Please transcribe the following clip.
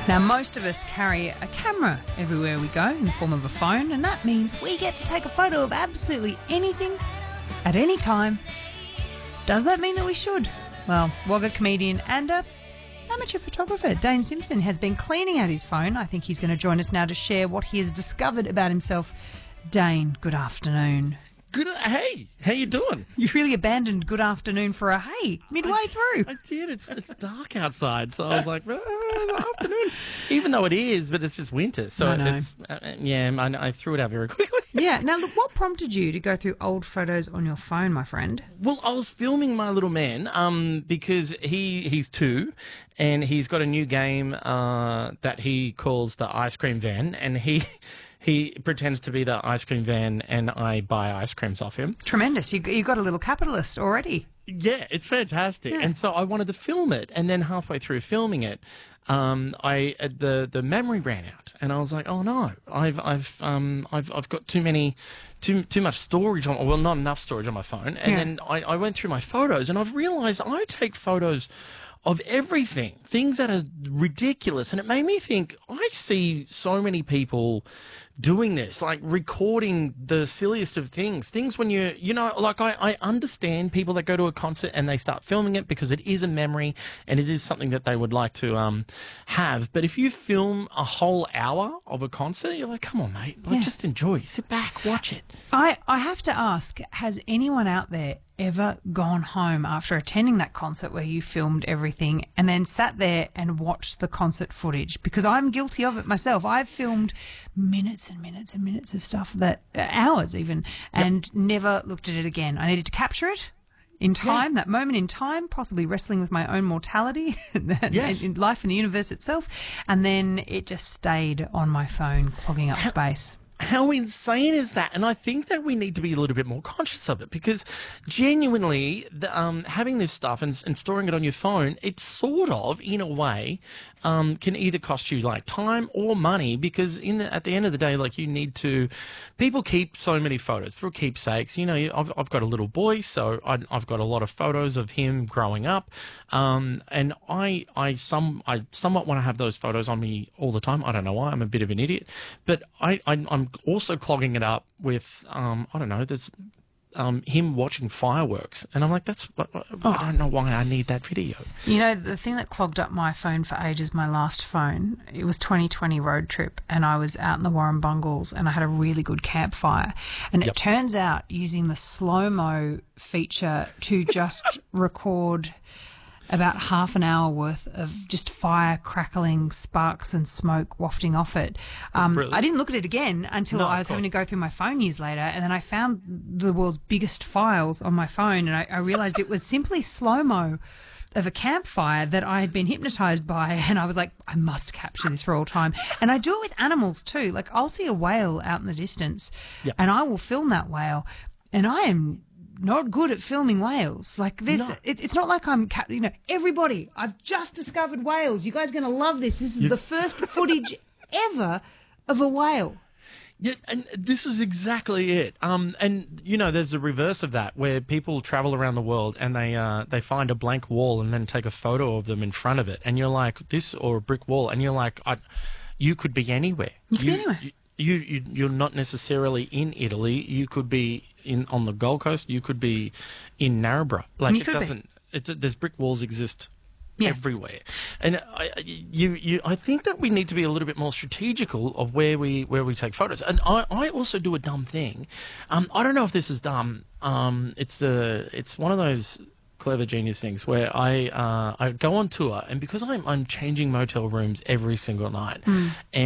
Now, most of us carry a camera everywhere we go in the form of a phone, and that means we get to take a photo of absolutely anything at any time. Does that mean that we should? Well, Wagga comedian and amateur photographer Dane Simpson has been cleaning out his phone. I think he's going to join us now to share what he has discovered about himself. Dane, good afternoon. Hey, how you doing? You really abandoned good afternoon for a hey midway through. I did. It's dark outside, so I was like, afternoon. Even though it is, but it's just winter. So I know. it's, I threw it out very quickly. Yeah. Now, look, what prompted you to go through old photos on your phone, my friend? Well, I was filming my little man because he's 2 and he's got a new game that he calls the Ice Cream Van, and he pretends to be the ice cream van, and I buy ice creams off him. Tremendous. You got a little capitalist already. Yeah, it's fantastic. Yeah. And so I wanted to film it, and then halfway through filming it, the memory ran out, and I was like, oh no, I've got too much storage on, well, not enough storage on my phone. And then I went through my photos, and I've realized I take photos of everything, things that are ridiculous. And it made me think, I see so many people doing this, like recording the silliest of things when I understand people that go to a concert and they start filming it because it is a memory and it is something that they would like to have. But if you film a whole hour of a concert, you're like, come on, mate, just enjoy, sit back, watch it. I have to ask, has anyone out there ever gone home after attending that concert where you filmed everything and then sat there and watched the concert footage? Because I'm guilty of it myself. I've filmed minutes and minutes and minutes of stuff, that hours even, and never looked at it again. I needed to capture it in time, that moment in time, possibly wrestling with my own mortality and in life and the universe itself, and then it just stayed on my phone, clogging up space. How insane is that? And I think that we need to be a little bit more conscious of it, because genuinely, having this stuff and storing it on your phone, it sort of, in a way, can either cost you like time or money, because at the end of the day, like, you need to. People keep so many photos for keepsakes. You know, I've got a little boy, so I've got a lot of photos of him growing up, and I somewhat want to have those photos on me all the time. I don't know why. I'm a bit of an idiot, but I'm also clogging it up with, I don't know, there's him watching fireworks. And I'm like, I don't know why I need that video. You know, the thing that clogged up my phone for ages, my last phone, it was 2020 road trip, and I was out in the Warrumbungles and I had a really good campfire. And it turns out using the slow-mo feature to just record about half an hour worth of just fire crackling, sparks and smoke wafting off it. I didn't look at it again until I was having to go through my phone years later, and then I found the world's biggest files on my phone, and I realised it was simply slow-mo of a campfire that I had been hypnotised by, and I was like, I must capture this for all time. And I do it with animals too. Like, I'll see a whale out in the distance and I will film that whale, and I am not good at filming whales. Like this, it's not like I'm, everybody, I've just discovered whales. You guys are going to love this. This is the first footage ever of a whale. Yeah, and this is exactly it. And there's the reverse of that, where people travel around the world and they find a blank wall and then take a photo of them in front of it, and you're like, this, or a brick wall, and you're like, you could be anywhere. You could be anywhere. You're not necessarily in Italy. You could be on the Gold Coast. You could be in Narrabri. Like, it doesn't. There's brick walls exist everywhere, and I think that we need to be a little bit more strategical of where we take photos. And I also do a dumb thing. I don't know if this is dumb. It's one of those clever genius things where I go on tour, and because I'm changing motel rooms every single night, and